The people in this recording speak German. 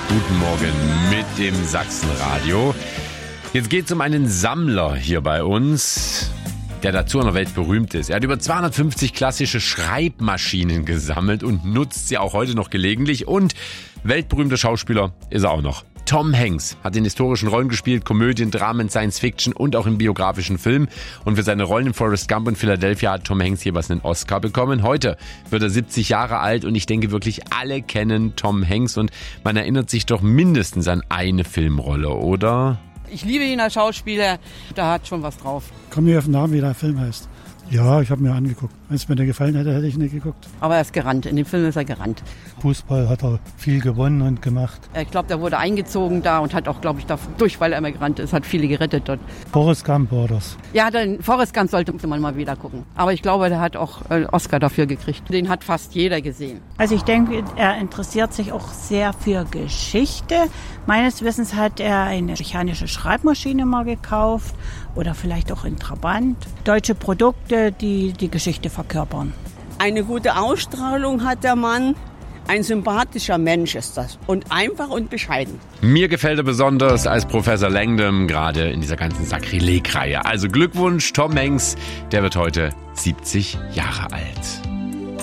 Guten Morgen mit dem Sachsenradio. Jetzt geht es um einen Sammler hier bei uns, der dazu in der Welt berühmt ist. Er hat über 250 klassische Schreibmaschinen gesammelt und nutzt sie auch heute noch gelegentlich. Und weltberühmter Schauspieler ist er auch noch. Tom Hanks hat in historischen Rollen gespielt, Komödien, Dramen, Science-Fiction und auch in biografischen Filmen. Und für seine Rollen in Forrest Gump und Philadelphia hat Tom Hanks jeweils einen Oscar bekommen. Heute wird er 70 Jahre alt und ich denke wirklich, alle kennen Tom Hanks. Und man erinnert sich doch mindestens an eine Filmrolle, oder? Ich liebe ihn als Schauspieler, da hat schon was drauf. Komm mir auf den Namen, wie der Film heißt. Ja, ich habe mir angeguckt. Wenn es mir nicht gefallen hätte, hätte ich nicht geguckt. Aber er ist gerannt, in dem Film ist er gerannt. Fußball hat er viel gewonnen und gemacht. Ich glaube, der wurde eingezogen da und hat auch, glaube ich, dadurch, weil er immer gerannt ist, hat viele gerettet dort. Forrest Gump war das. Ja, den Forrest Gump sollte man mal wieder gucken. Aber ich glaube, der hat auch einen Oscar dafür gekriegt. Den hat fast jeder gesehen. Also ich denke, er interessiert sich auch sehr für Geschichte. Meines Wissens hat er eine mechanische Schreibmaschine mal gekauft oder vielleicht auch in Trabant. Deutsche Produkte, die die Geschichte verkörpern. Eine gute Ausstrahlung hat der Mann. Ein sympathischer Mensch ist das und einfach und bescheiden. Mir gefällt er besonders als Professor Langdon, gerade in dieser ganzen Sakrileg-Reihe. Also Glückwunsch, Tom Hanks, der wird heute 70 Jahre alt.